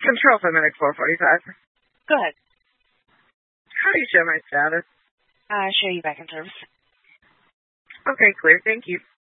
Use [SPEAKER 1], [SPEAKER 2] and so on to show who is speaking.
[SPEAKER 1] Control Fenminix 445.
[SPEAKER 2] Go ahead.
[SPEAKER 1] How do you show my status?
[SPEAKER 2] Show you back in service.
[SPEAKER 1] Okay, clear. Thank you.